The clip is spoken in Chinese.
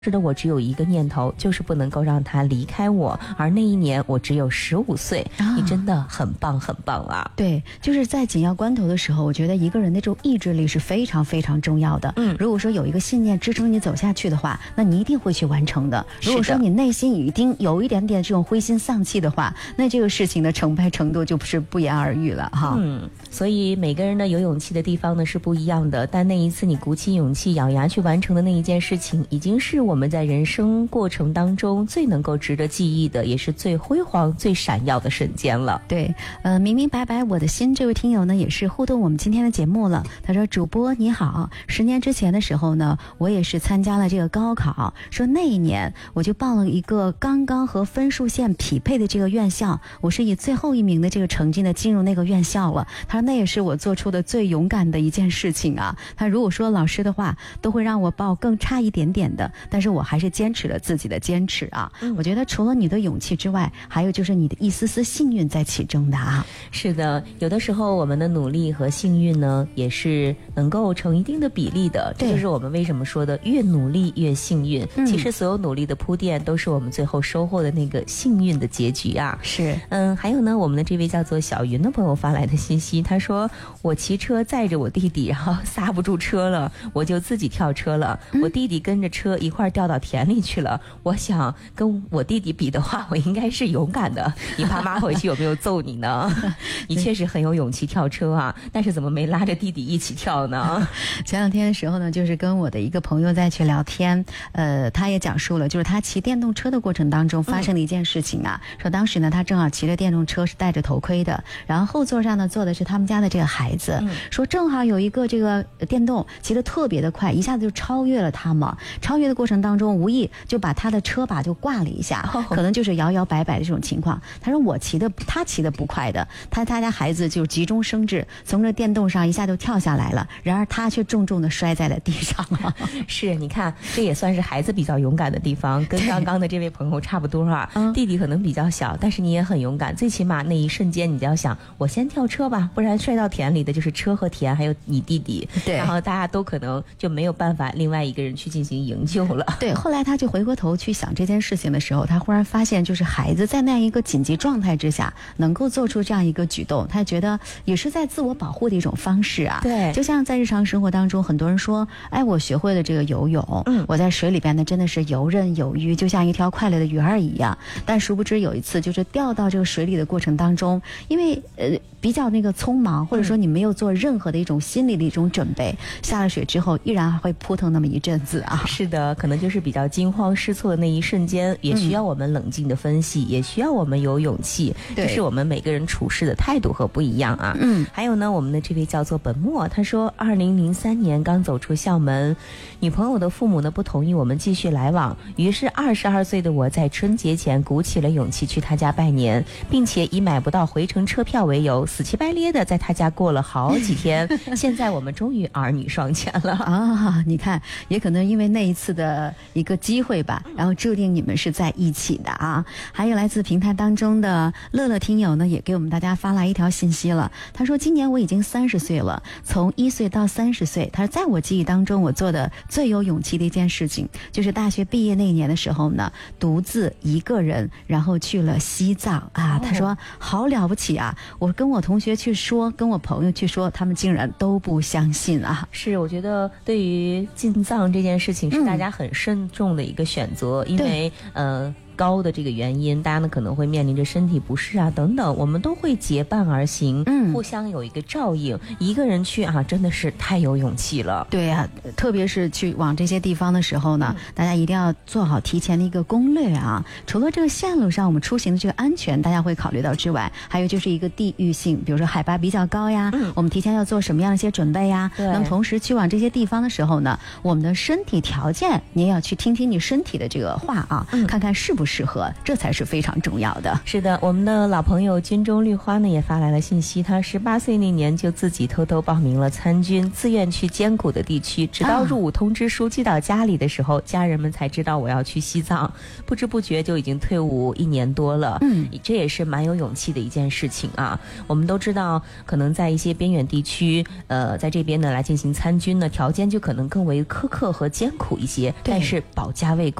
是的，我只有一个念头，就是不能够让他离开我。而那一年我只有15岁，你真的很棒很棒啊！ 对，就是在紧要关头的时候，我觉得一个人的这种意志力是非常非常重要的。如果说有一个信念支撑你走下去的话，那你一定会去完成的。如果说你内心已经有一点点这种灰心丧气的话，那这个事情的成败程度就是不言而喻了哈。 所以每个人的有勇气的地方呢是不一样的，但那一次你鼓起勇气咬牙去完成的那一件事情，已经是我们在人生过程当中最能够值得记忆的，也是最辉煌最闪耀的瞬间了。 对，明明白白我的心这位听友呢也是互动我们今天的节目了。他说，主播你好，10年之前的时候呢，我也是参加了这个高考，说那一年我就报了一个刚刚和分数线匹配的这个院校，我是以最后一名的这个成绩呢进入那个院校了。他说那也是我做出的最勇敢的一件事情啊。他如果说老师的话都会让我报更差一点点的，但是我还是坚持了自己的坚持啊。我觉得除了你的勇气之外，还有就是你的一丝丝幸运在其中的啊。 是的，有的时候我们的努力和幸运呢也是能够成一定的比例的，这就是我们为什么说的越努力越幸运。其实所有努力的铺垫都是我们最后收获的那个幸运的结局啊。 是， 还有呢，我们的这位叫做小云的朋友发来的信息，他说我骑车载着我弟弟，然后刹不住车了，我就自己跳车了，我弟弟跟着车一块掉到田里去了。我想跟我弟弟比的话，我应该是勇敢的。你爸妈回去有没有揍你呢？你确实很有勇气跳车啊，但是怎么没拉着弟弟一起跳呢？ 前两天的时候呢，就是跟我的一个朋友在去聊天，他也讲述了就是他骑电动车的过程当中发生的一件事情啊。说当时呢他正好骑着电动车是戴着头盔的，然后后座上呢坐的是他们家的这个孩子，说正好有一个这个电动骑得特别的快，一下子就超越了他嘛。超越的过程当中无意就把他的车把就挂了一下，可能就是摇摇摆摆的这种情况。他说他骑的不快的，他家孩子就急中生智，从这电动上一下就跳下来了，然而他却重重的摔在了地上了。 是，你看这也算是孩子比较勇敢的地方，跟刚刚的这位朋友差不多啊。弟弟可能比较小，但是你也很勇敢，最起码那一瞬间你就要想我先跳车吧，不然摔到田里的就是车和田还有你弟弟。对，然后大家都可能就没有办法另外一个人去进行营救了。 对，后来他就回过头去想这件事情的时候，他忽然发现就是孩子在那样一个紧急状态之下能够做出这样一个举动，他觉得也是在自我保护的一种方式啊。 对， 就像在日常生活当中很多人说，哎，我学会了这个游泳，我在水里边呢真的是游刃有余，就像一条快乐的鱼儿一样。但殊不知有一次就是掉到这个水里的过程当中，因为比较那个匆忙，或者说你没有做任何的一种心理的一种准备，下了水之后依然还会扑腾那么一阵子啊。 是的，可能就是比较惊慌失措的那一瞬间，也需要我们冷静的分析，也需要我们有勇气，这是我们每个人处事的态度和不一样啊。还有呢，我们的这位叫做本墨，他说2003年刚走出校门，女朋友的父母呢不同意我们继续来往，于是22岁的我在春节前鼓起了勇气去他家拜年，并且以买不到回程车票为由，死乞白咧的在他家过了好几天。现在我们终于儿女双全了啊！你看，也可能因为那一次的一个机会吧，然后注定你们是在一起的啊。还有来自平台当中的乐乐听友呢，也给我们大家发来一条信息了。他说今年我已经30岁了，从1岁到30岁，他说在我记忆当中我做的最有勇气的一件事情，就是大学毕业那一年的时候呢，独自一个人然后去了西藏啊。他说好了不起啊，我跟我同学去说，跟我朋友去说，他们竟然都不相信啊。 是，我觉得对于进藏这件事情是大家很慎重的一个选择，因为高的这个原因，大家呢可能会面临着身体不适啊等等，我们都会结伴而行，互相有一个照应。一个人去啊，真的是太有勇气了。 对啊，特别是去往这些地方的时候呢，大家一定要做好提前的一个攻略啊。除了这个线路上我们出行的这个安全大家会考虑到之外，还有就是一个地域性，比如说海拔比较高呀，我们提前要做什么样的一些准备呀。那么同时去往这些地方的时候呢，我们的身体条件你也要去听听你身体的这个话啊，看看是不是适合，这才是非常重要的。 是的，我们的老朋友军中绿花呢也发来了信息，他18岁那年就自己偷偷报名了参军，自愿去艰苦的地区，直到入伍通知书寄到家里的时候，家人们才知道我要去西藏，不知不觉就已经退伍1年多了。这也是蛮有勇气的一件事情啊。我们都知道，可能在一些边远地区，在这边呢来进行参军呢，条件就可能更为苛刻和艰苦一些，但是保家卫国